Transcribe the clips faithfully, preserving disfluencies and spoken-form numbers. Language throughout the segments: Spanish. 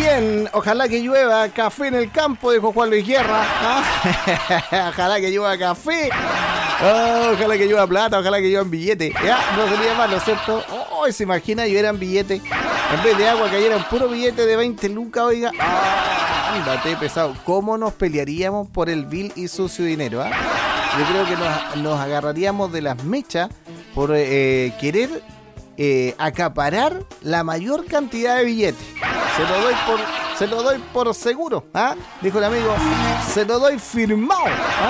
Bien, ojalá que llueva café en el campo, dijo Juan Luis Guerra. ¿Ah? Ojalá que llueva café. Oh, ojalá que llueva plata, ojalá que llueva billete. Ya, no sería malo, ¿cierto? Oh, se imagina llovieran billete. En vez de agua cayeran puro billete de veinte lucas, oiga. Ah, ándate, pesado. ¿Cómo nos pelearíamos por el vil y sucio dinero? ¿Ah? Yo creo que nos, nos agarraríamos de las mechas por eh, querer eh, acaparar la mayor cantidad de billetes. Se lo doy por, se lo doy por seguro, ¿ah? Dijo el amigo, se lo doy firmado,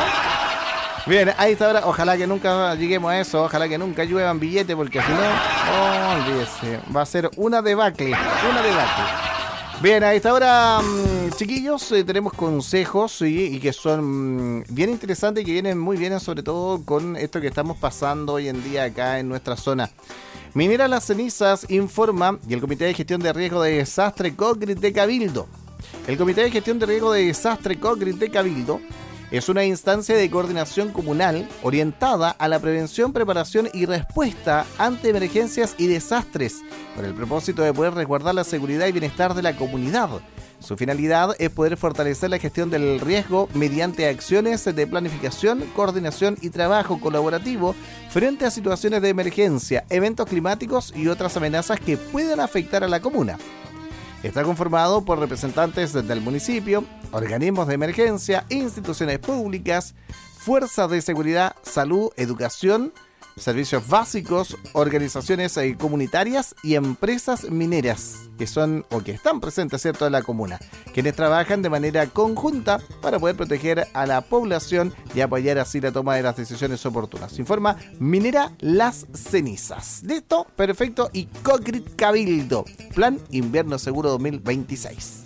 ¿ah? Bien, ahí está ahora. Ojalá que nunca lleguemos a eso, ojalá que nunca lluevan billetes, porque si no, oh, olvídese, va a ser una debacle, una debacle. Bien, a esta hora, mmm, chiquillos, eh, tenemos consejos ¿sí? y que son mmm, bien interesantes y que vienen muy bien, sobre todo con esto que estamos pasando hoy en día acá en nuestra zona. Minera Las Cenizas informa y el Comité de Gestión de Riesgo de Desastre COGRID de Cabildo. El Comité de Gestión de Riesgo de Desastre COGRID de Cabildo es una instancia de coordinación comunal orientada a la prevención, preparación y respuesta ante emergencias y desastres, con el propósito de poder resguardar la seguridad y bienestar de la comunidad. Su finalidad es poder fortalecer la gestión del riesgo mediante acciones de planificación, coordinación y trabajo colaborativo frente a situaciones de emergencia, eventos climáticos y otras amenazas que puedan afectar a la comuna. Está conformado por representantes del municipio, organismos de emergencia, instituciones públicas, fuerzas de seguridad, salud, educación, servicios básicos, organizaciones comunitarias y empresas mineras que son o que están presentes, ¿cierto?, en la comuna, quienes trabajan de manera conjunta para poder proteger a la población y apoyar así la toma de las decisiones oportunas. Informa Minera Las Cenizas. Listo, perfecto. Y COGRID Cabildo, Plan Invierno Seguro dos mil veintiséis.